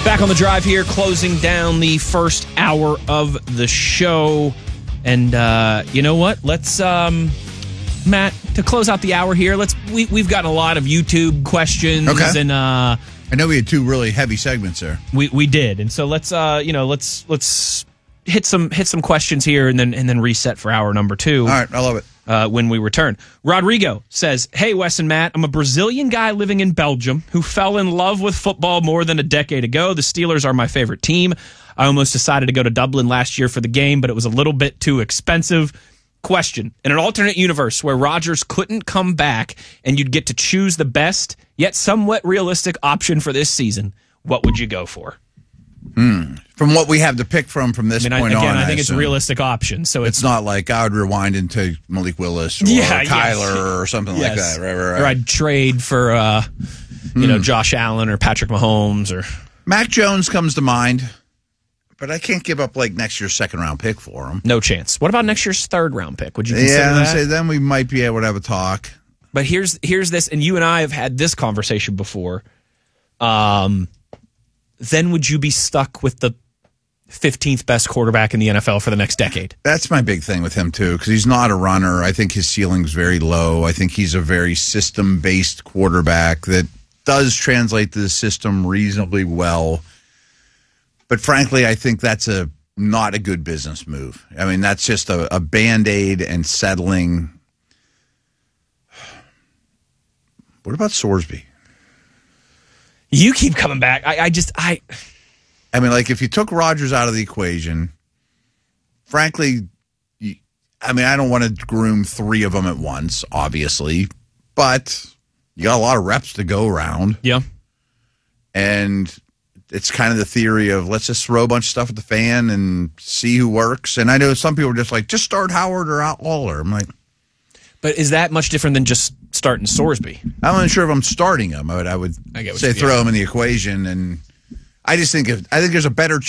Back on the drive here, closing down the first hour of the show. And you know what? Let's, Matt, to close out the hour here, we've gotten a lot of YouTube questions. Okay. And I know we had two really heavy segments there. We did. And so let's hit some questions here and then reset for hour number 2. All right, I love it. When we return. Rodrigo says, "Hey, Wes and Matt, I'm a Brazilian guy living in Belgium who fell in love with football more than a decade ago. The Steelers are my favorite team. I almost decided to go to Dublin last year for the game, but it was a little bit too expensive. Question, in an alternate universe where Rodgers couldn't come back and you'd get to choose the best, yet somewhat realistic option for this season, what would you go for?" From what we have to pick from this point on. I think it's a realistic option. So it's not like I would rewind into Malik Willis or Kyler or something like that. Right. Or I'd trade for Josh Allen or Patrick Mahomes or Mac Jones comes to mind, but I can't give up like next year's second-round pick for him. No chance. What about next year's third-round pick? Would you consider that? Say then we might be able to have a talk. But here's this, and you and I have had this conversation before. Then would you be stuck with the 15th best quarterback in the NFL for the next decade? That's my big thing with him, too, because he's not a runner. I think his ceiling's very low. I think he's a very system-based quarterback that does translate to the system reasonably well. But frankly, I think that's not a good business move. I mean, that's just a Band-Aid and settling. What about Sorsby? You keep coming back. I mean, like, if you took Rodgers out of the equation, frankly, I don't want to groom 3 of them at once, obviously, but you got a lot of reps to go around. Yeah. And it's kind of the theory of let's just throw a bunch of stuff at the fan and see who works. And I know some people are just like, just start Howard or Waller. I'm like, but is that much different than just starting Sorsby? I'm not sure if I'm starting him. I would say throw him in the equation, and I think there's a better chance